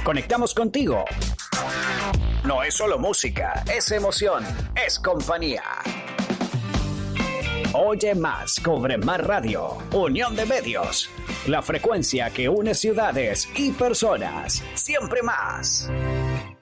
Conectamos contigo. No es solo música, es emoción, es compañía. Oye más, Cobre Más Radio, unión de medios. La frecuencia que une ciudades y personas. Siempre más.